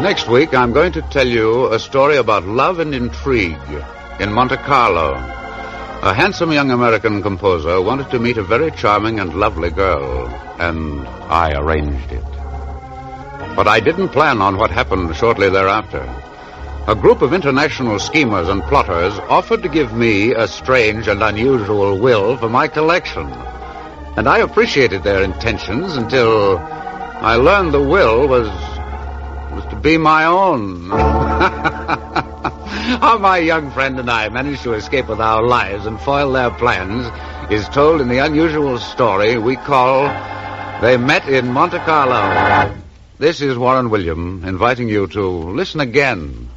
Next week, I'm going to tell you a story about love and intrigue in Monte Carlo. A handsome young American composer wanted to meet a very charming and lovely girl, and I arranged it. But I didn't plan on what happened shortly thereafter. A group of international schemers and plotters offered to give me a strange and unusual will for my collection. And I appreciated their intentions until I learned the will was to be my own. How my young friend and I managed to escape with our lives and foil their plans is told in the unusual story we call They Met in Monte Carlo. This is Warren William inviting you to listen again